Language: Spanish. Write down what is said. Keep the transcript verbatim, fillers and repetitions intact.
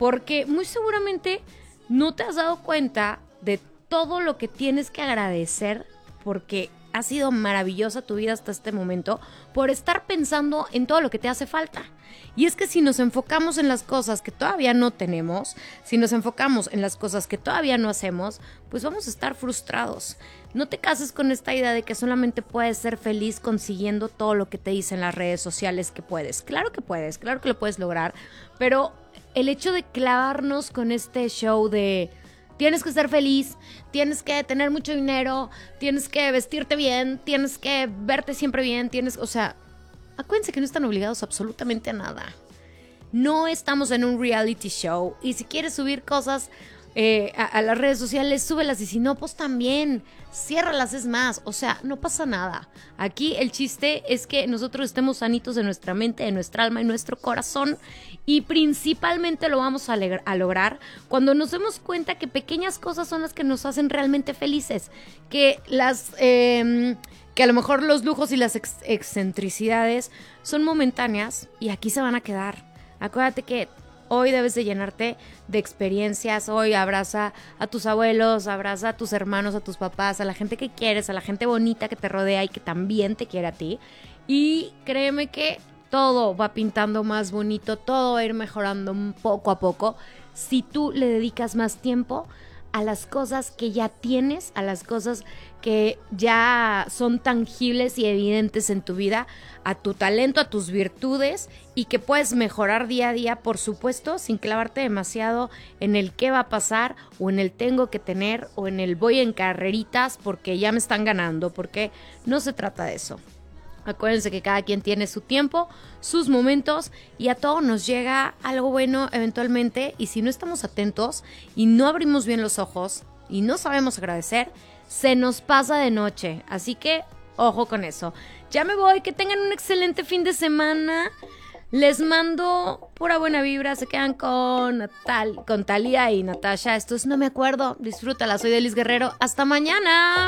porque muy seguramente no te has dado cuenta de todo lo que tienes que agradecer porque ha sido maravillosa tu vida hasta este momento por estar pensando en todo lo que te hace falta. Y es que si nos enfocamos en las cosas que todavía no tenemos, si nos enfocamos en las cosas que todavía no hacemos, pues vamos a estar frustrados. No te cases con esta idea de que solamente puedes ser feliz consiguiendo todo lo que te dicen las redes sociales que puedes. Claro que puedes, claro que lo puedes lograr, pero el hecho de clavarnos con este show de tienes que ser feliz, tienes que tener mucho dinero, tienes que vestirte bien, tienes que verte siempre bien, tienes, o sea, acuérdense que no están obligados absolutamente a nada. No estamos en un reality show y si quieres subir cosas eh, a, a las redes sociales, súbelas y si no, pues también, ciérralas, es más, o sea, no pasa nada. Aquí el chiste es que nosotros estemos sanitos de nuestra mente, de nuestra alma y nuestro corazón y principalmente lo vamos a, a lograr cuando nos demos cuenta que pequeñas cosas son las que nos hacen realmente felices, que las... Eh, que a lo mejor los lujos y las ex- excentricidades son momentáneas y aquí se van a quedar. Acuérdate que hoy debes de llenarte de experiencias, hoy abraza a tus abuelos, abraza a tus hermanos, a tus papás, a la gente que quieres, a la gente bonita que te rodea y que también te quiere a ti. Y créeme que todo va pintando más bonito, todo va a ir mejorando poco a poco si tú le dedicas más tiempo a las cosas que ya tienes, a las cosas que ya son tangibles y evidentes en tu vida, a tu talento, a tus virtudes y que puedes mejorar día a día, por supuesto, sin clavarte demasiado en el qué va a pasar o en el tengo que tener o en el voy en carreritas porque ya me están ganando, porque no se trata de eso. Acuérdense que cada quien tiene su tiempo, sus momentos y a todos nos llega algo bueno eventualmente y si no estamos atentos y no abrimos bien los ojos y no sabemos agradecer, se nos pasa de noche. Así que ojo con eso. Ya me voy, que tengan un excelente fin de semana. Les mando pura buena vibra. Se quedan con, Natal, con Talia y Natasha. Esto es No Me Acuerdo. Disfrútala, soy Delis Guerrero. Hasta mañana.